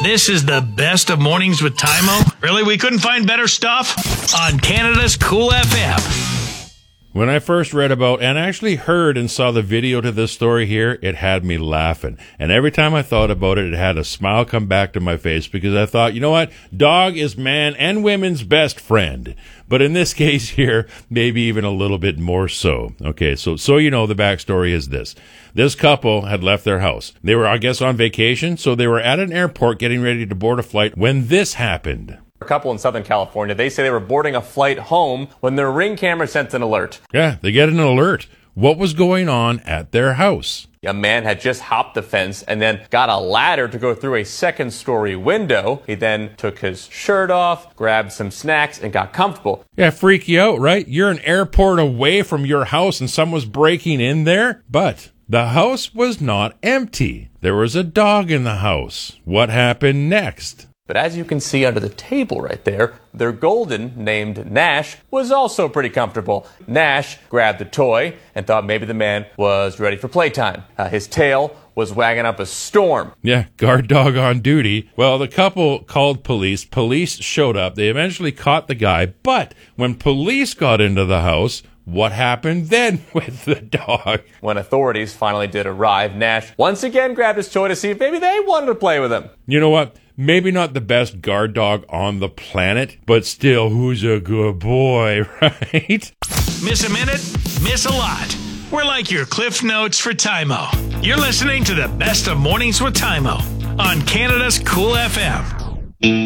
This is the best of Mornings with Tymo. Really, we couldn't find better stuff? On Canada's Cool FM. When I first read about and actually heard and saw the video to this story here, it had me laughing. And every time I thought about it, it had a smile come back to my face because I thought, you know what? Dog is man and women's best friend. But in this case here, maybe even a little bit more so. Okay, so you know the backstory is this. This couple had left their house. They were, I guess, on vacation, so they were at an airport getting ready to board a flight when this happened. A couple in Southern California, they say they were boarding a flight home when their Ring camera sent an alert. Yeah, they get an alert. What was going on at their house? A man had just hopped the fence and then got a ladder to go through a second-story window. He then took his shirt off, grabbed some snacks, and got comfortable. Yeah, freak you out, right? You're an airport away from your house and someone's breaking in there? But the house was not empty. There was a dog in the house. What happened next? But as you can see under the table right there, their golden, named Nash, was also pretty comfortable. Nash grabbed the toy and thought maybe the man was ready for playtime. His tail was wagging up a storm. Yeah, guard dog on duty. Well, the couple called police. Police showed up. They eventually caught the guy. But when police got into the house, what happened then with the dog? When authorities finally did arrive, Nash once again grabbed his toy to see if maybe they wanted to play with him. You know what? Maybe not the best guard dog on the planet, but still, who's a good boy, right? Miss a minute? Miss a lot. We're like your Cliff Notes for Tymo. You're listening to the best of Mornings with Tymo on Canada's Cool FM.